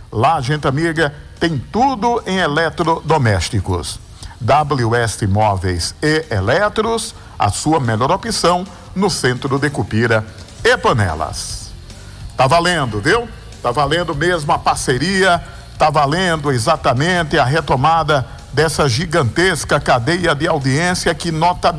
Lá a gente, amiga, tem tudo em eletrodomésticos. WS Móveis e Eletros, a sua melhor opção no centro de Cupira e Panelas. Tá valendo, viu? Tá valendo mesmo a parceria, tá valendo exatamente a retomada dessa gigantesca cadeia de audiência que nota